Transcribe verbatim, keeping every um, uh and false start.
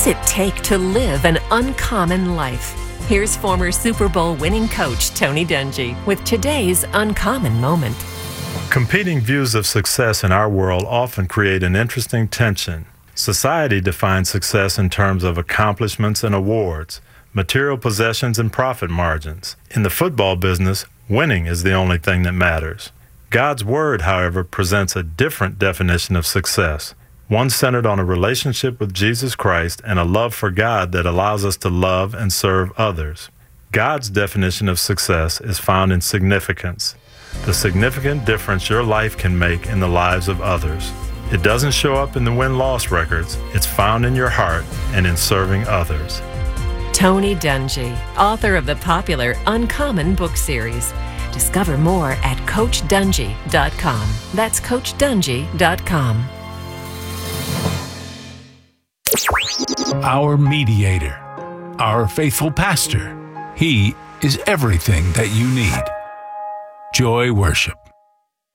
does it take to live an uncommon life? Here's former Super Bowl winning coach Tony Dungy with today's uncommon moment. Competing views of success in our world often create an interesting tension. Society defines success in terms of accomplishments and awards, material possessions and profit margins. In the football business, winning is the only thing that matters. God's Word, however, presents a different definition of success, one centered on a relationship with Jesus Christ and a love for God that allows us to love and serve others. God's definition of success is found in significance, the significant difference your life can make in the lives of others. It doesn't show up in the win-loss records. It's found in your heart and in serving others. Tony Dungy, author of the popular Uncommon book series. Discover more at coach dungy dot com. That's coach dungy dot com. Our mediator, our faithful pastor. He is everything that you need. Joy Worship.